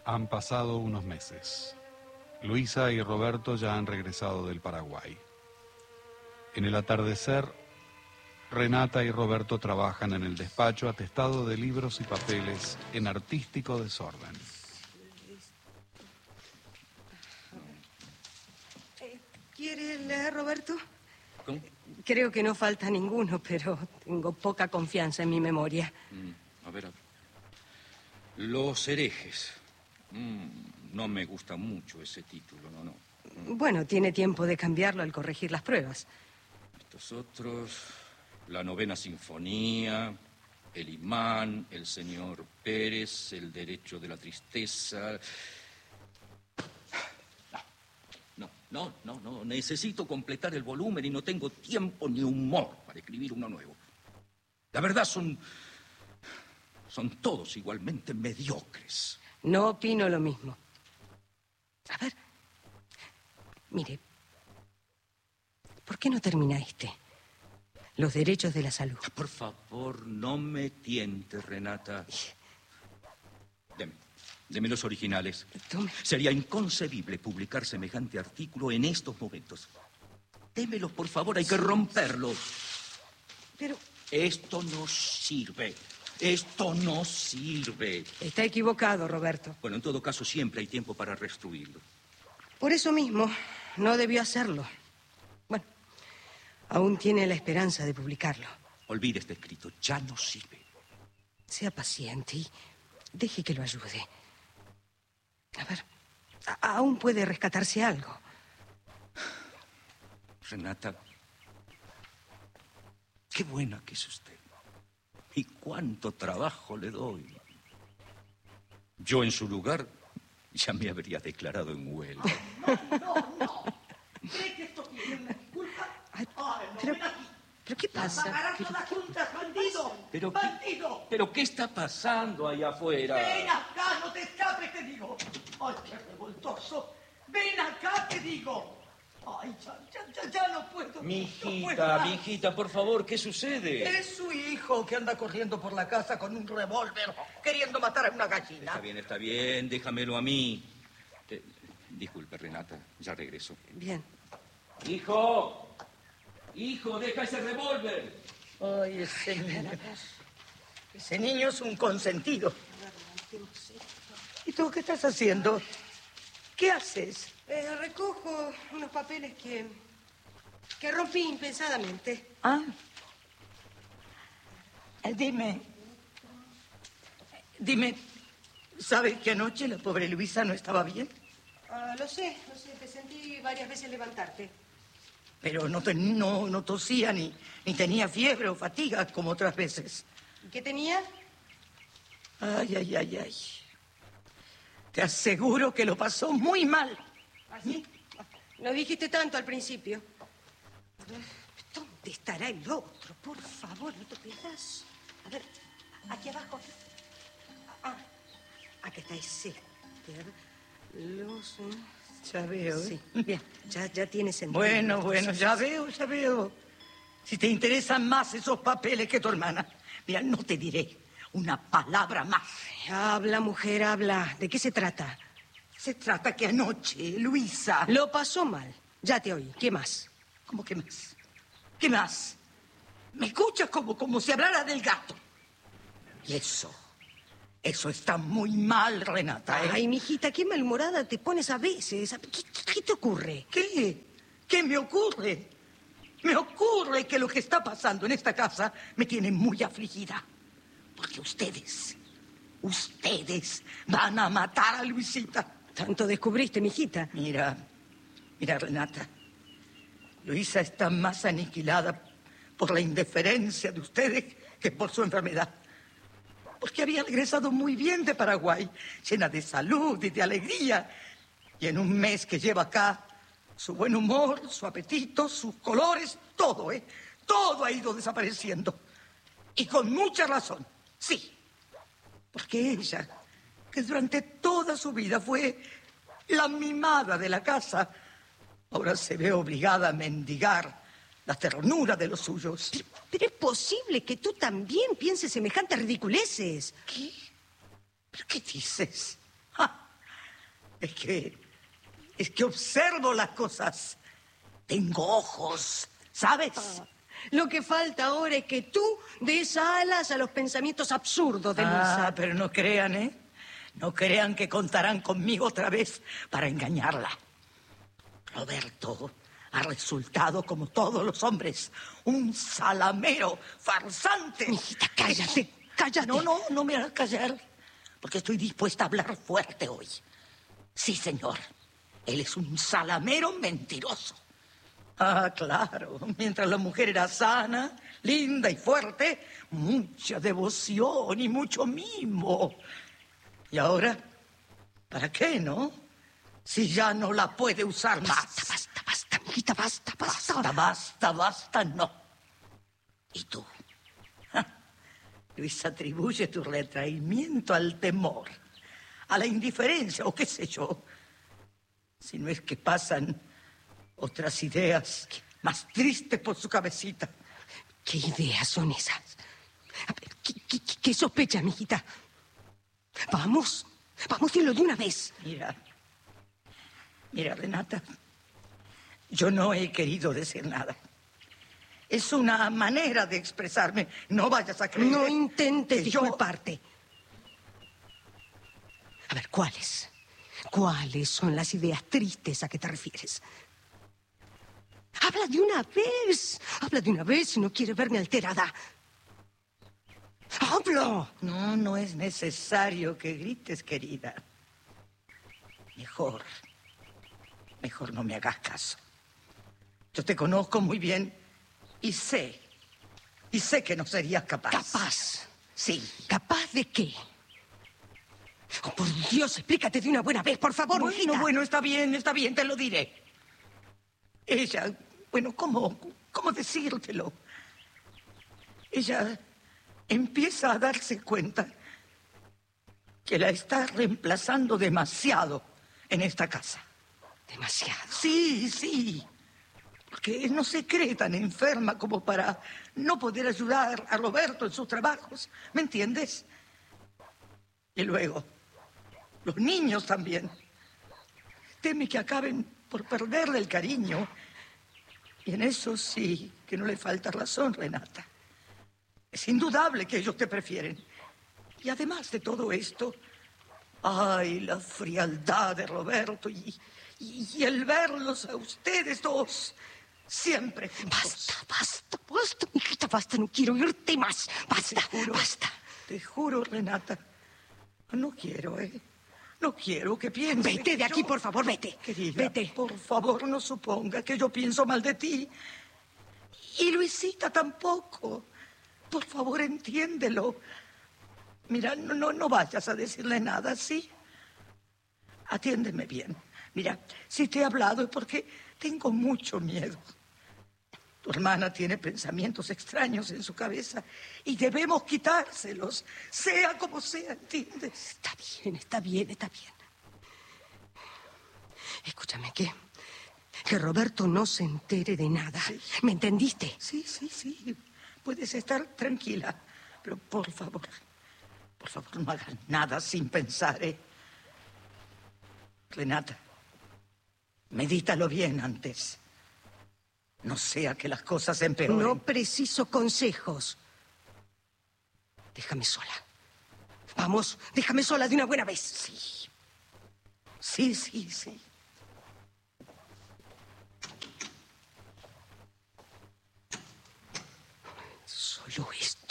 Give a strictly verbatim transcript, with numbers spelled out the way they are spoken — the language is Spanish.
Han pasado unos meses. Luisa y Roberto ya han regresado del Paraguay. En el atardecer, Renata y Roberto trabajan en el despacho atestado de libros y papeles en artístico desorden. ¿Quiere leer, Roberto? ¿Cómo? Creo que no falta ninguno, pero tengo poca confianza en mi memoria. Mm, a ver, a ver. Los herejes. Mm, no me gusta mucho ese título, no, no. Bueno, tiene tiempo de cambiarlo al corregir las pruebas. Estos otros, la novena sinfonía, el imán, el señor Pérez, el derecho de la tristeza. No, no, no, no, necesito completar el volumen y no tengo tiempo ni humor para escribir uno nuevo. La verdad son, son todos igualmente mediocres. No opino lo mismo. A ver, mire, ¿por qué no termina este? Los derechos de la salud. Por favor, no me tientes, Renata. Deme, deme los originales. Tome. Sería inconcebible publicar semejante artículo en estos momentos. Démelos, por favor, hay que romperlos. Pero... Esto no sirve. Esto no sirve. Está equivocado, Roberto. Bueno, en todo caso, siempre hay tiempo para restituirlo. Por eso mismo, no debió hacerlo. Bueno, aún tiene la esperanza de publicarlo. Olvide este escrito, ya no sirve. Sea paciente y deje que lo ayude. A ver, a- aún puede rescatarse algo. Renata, qué buena que es usted. Y cuánto trabajo le doy. Yo en su lugar ya me habría declarado en huelga. No, no, no. ¿Cree que esto tiene una disculpa? Ay, Ay, no, pero, ven aquí. ¿pero qué pasa? Pagarás Pero- todas juntas, bandido. Pero qué- ¡Bandido! ¿Pero qué está pasando ahí afuera? Ven acá, no te escapes, te digo. Ay, qué revoltoso. Ven acá, te digo. Ay, ya, ya, ya, ya no puedo. Mi no puedo hijita, más. mi hijita, por favor, ¿qué sucede? Es su hijo que anda corriendo por la casa con un revólver, queriendo matar a una gallina. Está bien, está bien, déjamelo a mí. Eh, disculpe, Renata, ya regreso. Bien. Hijo, hijo, deja ese revólver. Ay, ese niño. Ese niño es un consentido. ¿Y tú qué estás haciendo? ¿Qué haces? Eh, recojo unos papeles que... que rompí impensadamente. Ah. Eh, Dime. Dime, ¿sabes que anoche la pobre Luisa no estaba bien? Ah, lo sé, lo sé. Te sentí varias veces levantarte. Pero no, te- no, no tosía ni, ni tenía fiebre o fatiga como otras veces. ¿Y qué tenía? Ay, ay, ay, ay. Te aseguro que lo pasó muy mal. ¿Así? No dijiste tanto al principio. A ver, ¿dónde estará el otro? Por favor, no te pierdas. A ver, aquí abajo. Ah, aquí está ese. Los... Ya veo. ¿eh? Sí, bien, ya, ya tiene sentido. Bueno, bueno, ya veo, ya veo. Si te interesan más esos papeles que tu hermana. Mira, no te diré una palabra más. Habla, mujer, habla. ¿De qué se trata? Se trata que anoche, Luisa... Lo pasó mal. Ya te oí. ¿Qué más? ¿Cómo que más? ¿Qué más? Me escuchas como, como si hablara del gato. Y eso, eso está muy mal, Renata. ¿eh? Ay, mijita, qué malhumorada te pones a veces. ¿Qué, qué te ocurre? ¿Qué? ¿Qué me ocurre? Me ocurre que lo que está pasando en esta casa me tiene muy afligida. Porque ustedes, ustedes van a matar a Luisita. Tanto descubriste, mijita. Mira, mira, Renata. Luisa está más aniquilada por la indiferencia de ustedes que por su enfermedad. Porque había regresado muy bien de Paraguay, llena de salud y de alegría. Y en un mes que lleva acá, su buen humor, su apetito, sus colores, todo, ¿eh? Todo ha ido desapareciendo. Y con mucha razón, sí. Porque ella, que durante toda su vida fue la mimada de la casa, ahora se ve obligada a mendigar la ternura de los suyos. Pero, pero es posible que tú también pienses semejantes ridiculeces. ¿Qué? ¿Pero qué dices? ¡Ja! Es que... es que observo las cosas. Tengo ojos, ¿sabes? Ah, lo que falta ahora es que tú des alas a los pensamientos absurdos de Luisa. Ah, pero no crean, ¿eh? No crean que contarán conmigo otra vez para engañarla. Roberto ha resultado, como todos los hombres, un salamero farsante. Mijita, cállate, cállate. No, no, no me hagas callar, porque estoy dispuesta a hablar fuerte hoy. Sí, señor, él es un salamero mentiroso. Ah, claro, mientras la mujer era sana, linda y fuerte, mucha devoción y mucho mimo. Y ahora, ¿para qué, no? Si ya no la puede usar más. Basta, basta, basta, mijita, basta, basta. Basta, basta, basta, no. ¿Y tú? Ja, Luis atribuye tu retraimiento al temor, a la indiferencia, o qué sé yo. Si no es que pasan otras ideas más tristes por su cabecita. ¿Qué ideas son esas? A ver, ¿qué, qué, qué sospecha, mijita? Vamos, vamos, dilo de una vez. Mira, mira, Renata, yo no he querido decir nada. Es una manera de expresarme. No vayas a creer. No intentes que yo- disculparte. A ver, ¿cuáles? ¿Cuáles son las ideas tristes a que te refieres? Habla de una vez. Habla de una vez si no quieres verme alterada. ¡Hablo! No, no es necesario que grites, querida. Mejor, mejor no me hagas caso. Yo te conozco muy bien y sé, y sé que no serías capaz. ¿Capaz? Sí. ¿Capaz de qué? Oh, por Dios, explícate de una buena vez, por favor, Bueno, mijita. bueno, está bien, está bien, te lo diré. Ella, bueno, ¿cómo, cómo decírtelo? Ella empieza a darse cuenta que la está reemplazando demasiado en esta casa. Demasiado. Sí, sí. Porque no se cree tan enferma como para no poder ayudar a Roberto en sus trabajos. ¿Me entiendes? Y luego, los niños también. Teme que acaben por perderle el cariño. Y en eso sí que no le falta razón, Renata. Es indudable que ellos te prefieren. Y además de todo esto, ay, la frialdad de Roberto y, y, y el verlos a ustedes dos siempre juntos. Basta, basta, basta, mijita, basta. No quiero oírte más. Basta, Te juro, basta. Te juro, Renata, no quiero, ¿eh? No quiero que pienses. Vete de que aquí, yo- por favor, vete. Querida, Vete. por favor, no suponga que yo pienso mal de ti. Y Luisita tampoco. Por favor, entiéndelo. Mira, no, no, no vayas a decirle nada, ¿sí? Atiéndeme bien. Mira, si te he hablado es porque tengo mucho miedo. Tu hermana tiene pensamientos extraños en su cabeza y debemos quitárselos, sea como sea, ¿entiendes? Está bien, está bien, está bien. Escúchame, que, que Roberto no se entere de nada. Sí. ¿Me entendiste? Sí, sí, sí. Puedes estar tranquila, pero por favor, por favor, no hagas nada sin pensar, ¿eh? Renata, medítalo bien antes. No sea que las cosas empeoren. No preciso consejos. Déjame sola. Vamos, déjame sola de una buena vez. Sí. Sí, sí, sí. Solo esto.